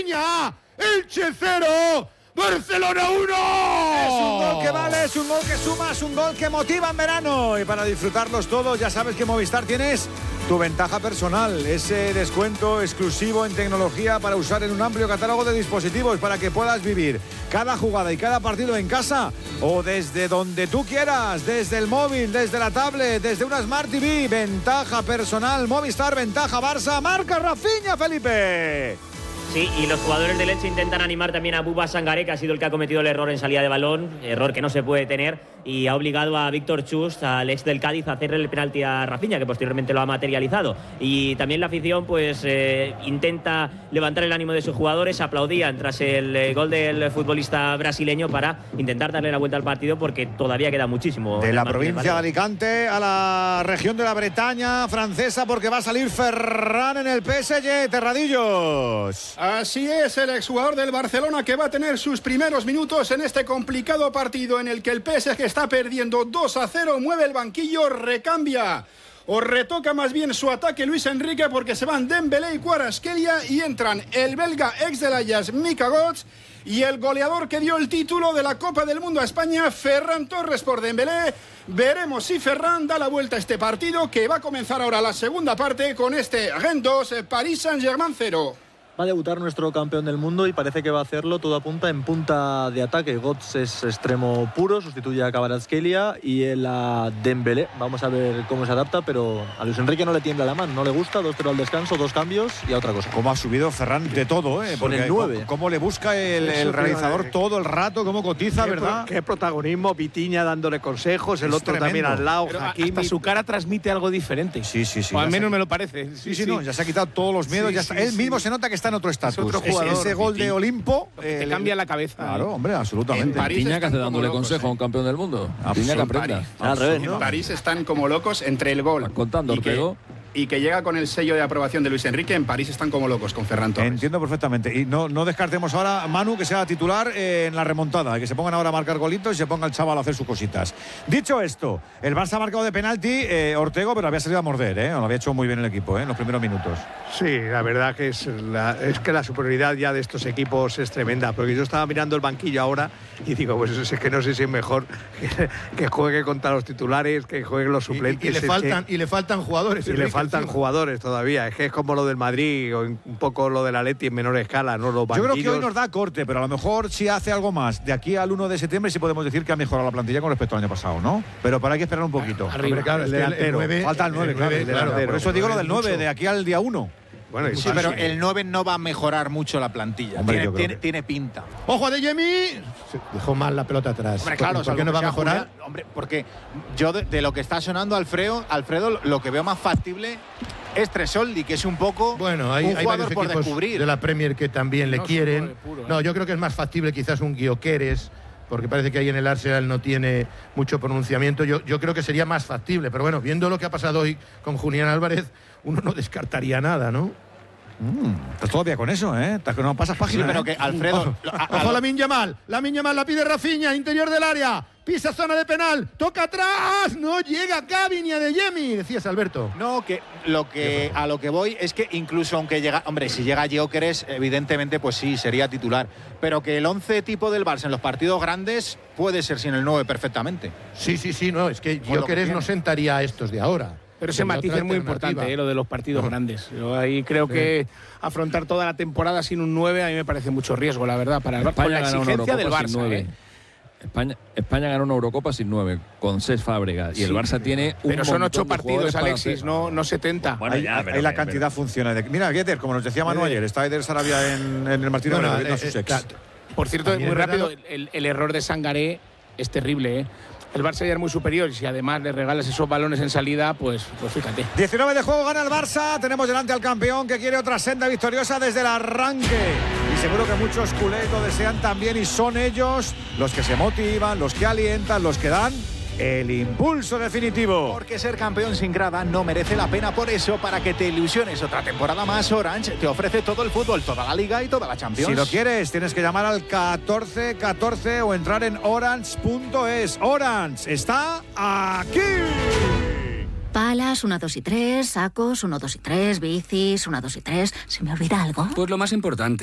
Rafinha. Elche 0, Barcelona 1. Es un gol que vale, es un gol que suma, es un gol que motiva en verano. Y para disfrutarlos todos, ya sabes que Movistar tienes tu ventaja personal, ese descuento exclusivo en tecnología para usar en un amplio catálogo de dispositivos para que puedas vivir cada jugada y cada partido en casa o desde donde tú quieras, desde el móvil, desde la tablet, desde una Smart TV. Ventaja personal, Movistar, ventaja Barça, marca Rafinha, Felipe. Sí, y los jugadores del Elche intentan animar también a Bouba Sangaré, que ha sido el que ha cometido el error en salida de balón, error que no se puede tener, y ha obligado a Víctor Chust, al ex del Cádiz, a hacerle el penalti a Rafinha, que posteriormente lo ha materializado. Y también la afición pues intenta levantar el ánimo de sus jugadores, aplaudían tras el gol del futbolista brasileño para intentar darle la vuelta al partido, porque todavía queda muchísimo. De la provincia de Alicante a la región de la Bretaña francesa, porque va a salir Ferran en el PSG, Terradillos. Así es, el exjugador del Barcelona que va a tener sus primeros minutos en este complicado partido en el que el PSG está perdiendo 2-0, mueve el banquillo, recambia o retoca más bien su ataque Luis Enrique, porque se van Dembélé y Kvaratskhelia y entran el belga ex del Ajax Mika Götze y el goleador que dio el título de la Copa del Mundo a España, Ferran Torres por Dembélé. Veremos si Ferran da la vuelta a este partido, que va a comenzar ahora la segunda parte con este Rennes 2, Paris Saint-Germain 0. Va a debutar nuestro campeón del mundo y parece que va a hacerlo, todo apunta, en punta de ataque. Götze es extremo puro, sustituye a Kvaratskhelia y él a Dembélé. Vamos a ver cómo se adapta, pero a Luis Enrique no le tiembla la mano, no le gusta. 2-0 al descanso, 2 cambios y a otra cosa. Cómo ha subido Ferran de todo, Con el 9. Cómo le busca el realizador todo el rato, cómo cotiza, ¿verdad? Qué protagonismo, Vitinha dándole consejos, el otro tremendo. También al lado, Hakimi. Hasta su cara transmite algo diferente. Sí. O al menos me lo parece. Sí, no, ya se ha quitado todos los miedos. Él mismo se nota que está en otro estatus. Ese gol de Olimpo te cambia la cabeza. Claro, hombre, absolutamente. Vitinha que hace dándole consejo a un campeón del mundo. Vitinha que aprenda. Al revés, ¿no? En París están como locos entre el gol contando Ortego y que llega con el sello de aprobación de Luis Enrique. En París están como locos con Ferran Torres. Entiendo perfectamente. Y no descartemos ahora, Manu, que sea titular en la remontada, que se pongan ahora a marcar golitos y se ponga el chaval a hacer sus cositas. Dicho esto, el Barça ha marcado de penalti Ortego, pero había salido a morder, lo había hecho muy bien el equipo, en los primeros minutos. Sí, la verdad que es que la superioridad ya de estos equipos es tremenda, porque yo estaba mirando el banquillo ahora y digo, pues es que no sé si es mejor que juegue contra los titulares, que jueguen los suplentes. Y le faltan jugadores. Faltan jugadores todavía, es que es como lo del Madrid o un poco lo del Atleti en menor escala, ¿no? Los banquillos. Yo creo que hoy nos da corte, pero a lo mejor si hace algo más de aquí al 1 de septiembre sí podemos decir que ha mejorado la plantilla con respecto al año pasado, ¿no? Pero para hay que esperar un poquito. Arriba, claro, el delantero. Falta el 9, claro. Por eso digo lo del 9, de aquí al día 1. Bueno, sí, pero el 9 no va a mejorar mucho la plantilla. Hombre, tiene pinta. ¡Ojo de Yemi! Dejó mal la pelota atrás. Hombre, claro, ¿Por qué no va a mejorar? Hombre, porque yo de lo que está sonando Alfredo, lo que veo más factible es Tresoldi, que es un poco un jugador por descubrir. De la Premier que también le quieren. No, yo creo que es más factible quizás un Gyökeres, porque parece que ahí en el Arsenal no tiene mucho pronunciamiento. Yo creo que sería más factible, pero bueno, viendo lo que ha pasado hoy con Julián Álvarez, uno no descartaría nada, ¿no? Estás todavía con eso, Estás que no pasas página. Sí, pero que Alfredo. Ojo a Lamine Yamal. Lamine Yamal la pide Rafinha, interior del área. Pisa zona de penal. Toca atrás. No llega Cavani de Yemi. Decías, Alberto. No, que a lo que voy es que incluso aunque llega. Hombre, si llega Gyökeres, evidentemente, pues sí, sería titular. Pero que el 11 tipo del Barça en los partidos grandes puede ser sin el 9 perfectamente. Sí, no. Es que Gyökeres no sentaría a estos de ahora. Pero ese matiz es muy importante, lo de los partidos grandes. Yo ahí creo que afrontar toda la temporada sin un 9 a mí me parece mucho riesgo, la verdad, para la exigencia del Barça. España ganó una Eurocopa sin 9, con Cesc Fábregas. Y el Barça tiene un Pero son 8 partidos, Alexis, no 70. Bueno, ahí la cantidad funciona. Mira, Guedes, como nos decía Manu ayer, está Eder Sarabia en el partido de sus ex. Por cierto, muy rápido, el error de Sangaré es terrible, El Barça ya es muy superior y si además le regalas esos balones en salida, pues fíjate. 19 de juego, gana el Barça. Tenemos delante al campeón que quiere otra senda victoriosa desde el arranque. Y seguro que muchos culés lo desean también y son ellos los que se motivan, los que alientan, los que dan el impulso definitivo. Porque ser campeón sin grada no merece la pena. Por eso, para que te ilusiones otra temporada más, Orange te ofrece todo el fútbol, toda la Liga y toda la Champions. Si lo quieres, tienes que llamar al 1414 o entrar en orange.es. Orange está aquí. Palas, 1, 2 y 3, sacos, 1, 2 y 3, bicis, 1, 2 y 3. ¿Se me olvida algo? Pues lo más importante.